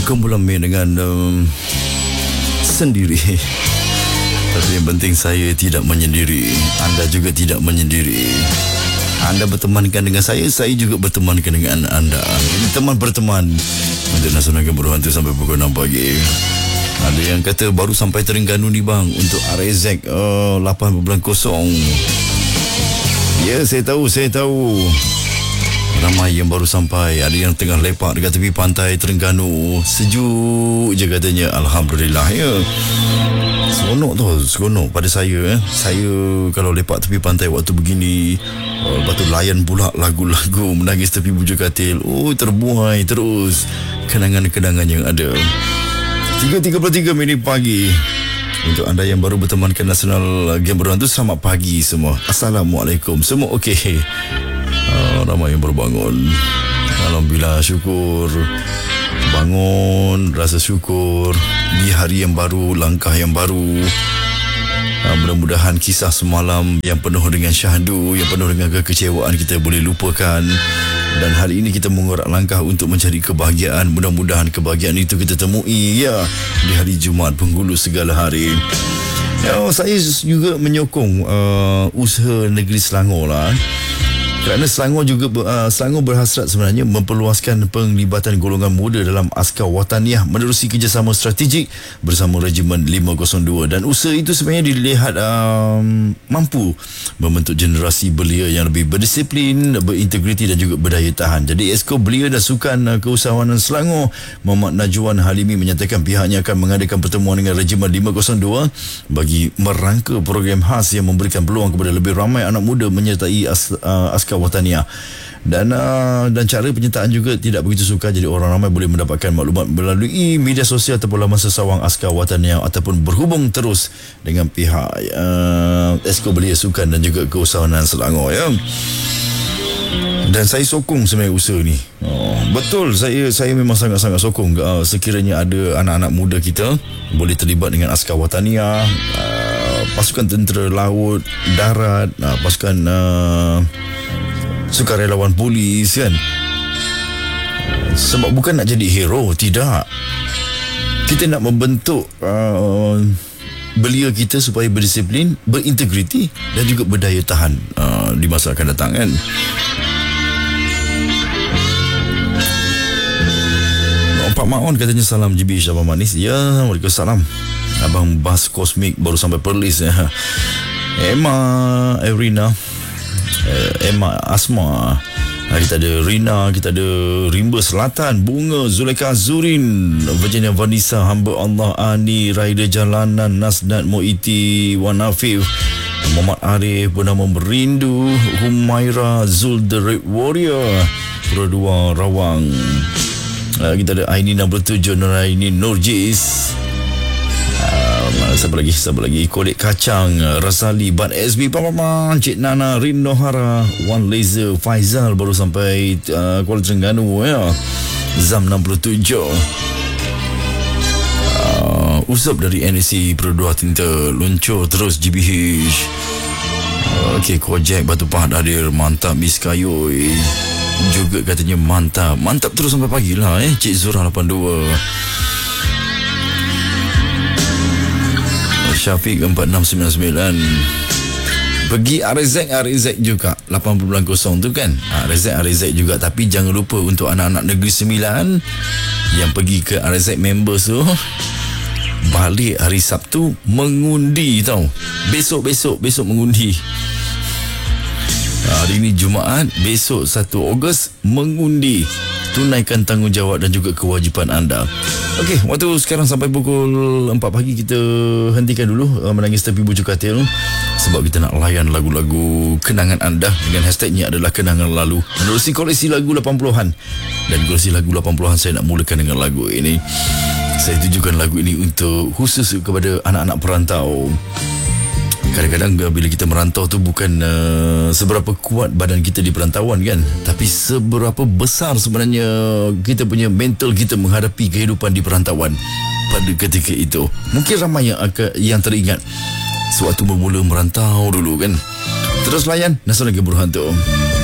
Kumpulan Mei dengan sendiri. Tapi yang penting saya tidak menyendiri. Anda juga tidak menyendiri. Anda bertemankan dengan saya juga bertemankan dengan anda. Jadi teman berteman untuk Nasional Game Berhantu sampai pukul 6 pagi. Ada yang kata baru sampai Terengganu ni bang untuk RZ 8.0. Ya, saya tahu. Ramai yang baru sampai. Ada yang tengah lepak dekat tepi pantai Terengganu. Sejuk je katanya. Alhamdulillah ya. Seronok pada saya. Saya kalau lepak tepi pantai waktu begini, lepas tu layan pula lagu-lagu menangis tepi bujur katil. Terbuai terus kenangan-kenangan yang ada. 3.33 minit pagi. Untuk anda yang baru bertemankan Nasional Game Berhantu, selamat pagi semua. Assalamualaikum. Semua okey? Ramai yang baru bangun. Alhamdulillah, syukur. Bangun, rasa syukur. Di hari yang baru, langkah yang baru. Mudah-mudahan kisah semalam yang penuh dengan syahdu, yang penuh dengan kekecewaan kita boleh lupakan. Dan hari ini kita mengorak langkah untuk mencari kebahagiaan. Mudah-mudahan kebahagiaan itu kita temui di hari Jumaat, penghulu segala hari. Saya juga menyokong usaha negeri Selangor lah. Kerana Selangor berhasrat sebenarnya memperluaskan penglibatan golongan muda dalam askar wataniah menerusi kerjasama strategik bersama Regimen 502, dan usaha itu sebenarnya dilihat mampu membentuk generasi belia yang lebih berdisiplin, berintegriti dan juga berdaya tahan. Jadi Esko Belia dan Sukan Keusahawanan Selangor Muhammad Najwan Halimi menyatakan pihaknya akan mengadakan pertemuan dengan Regimen 502 bagi merangka program khas yang memberikan peluang kepada lebih ramai anak muda menyertai askar wataniah. Dan cara penyertaan juga tidak begitu sukar, jadi orang ramai boleh mendapatkan maklumat melalui media sosial ataupun laman sesawang askar wataniah ataupun berhubung terus dengan pihak Esko Belia Sukan dan juga Keusahawanan Selangor ya. Dan saya sokong sebenarnya usaha ni. Betul, saya memang sangat-sangat sokong sekiranya ada anak-anak muda kita boleh terlibat dengan askar wataniah, pasukan tentera laut, darat, pasukan sukarelawan polis kan. Sebab bukan nak jadi hero, tidak. Kita nak membentuk belia kita supaya berdisiplin, berintegriti dan juga berdaya tahan di masa akan datang kan. Pak Maon katanya salam GB Syabang Manis. Ya, waalaikumsalam. Abang Bas Kosmik baru sampai Perlis ya. Emma Erina, Emma Asma, kita ada Rina, kita ada Rimba Selatan, Bunga, Zuleka Zurin, Virginia Vanessa, Hamba Allah, Ani, Raida Jalanan, Nasnat Moiti, Wan Afif, Muhammad Arif, bernama Merindu, Humaira, Zul The Red Warrior, Pura 2 Rawang. Kita ada Aini 67, Nuraini Nurjis, siapa lagi Kolik Kacang, Rasali, Bat SB, Papaman, Cik Nana, Rindo Hara, One Laser, Faizal baru sampai Kuala Terengganu ya. Zam 67, Usap dari NSC Pura 2 Tinta, luncur terus GBH. Okey, Kojek Batu Pahat hadir, mantap Miss Kayoy juga katanya mantap terus sampai pagi lah Cik Zura 82, Syafiq 4699 pergi RZ juga 8.0 tu kan. RZ juga, tapi jangan lupa untuk anak-anak Negeri Sembilan yang pergi ke RZ members tu, balik hari Sabtu mengundi tau. Besok mengundi. Hari ini Jumaat, besok 1 Ogos mengundi. Tunaikan tanggungjawab dan juga kewajipan anda. Okey, waktu sekarang sampai pukul 4 pagi kita hentikan dulu menangis tepi bujur katil, sebab kita nak layan lagu-lagu kenangan anda dengan hashtagnya adalah kenangan lalu. Menerusi koleksi lagu 80-an, dan koleksi lagu 80-an saya nak mulakan dengan lagu ini. Saya tujukan lagu ini untuk khusus kepada anak-anak perantau. Kadang-kadang bila kita merantau tu bukan seberapa kuat badan kita di perantauan kan, tapi seberapa besar sebenarnya kita punya mental kita menghadapi kehidupan di perantauan pada ketika itu. Mungkin ramai yang teringat sewaktu bermula merantau dulu kan. Terus layan Nasional Game Berhantu.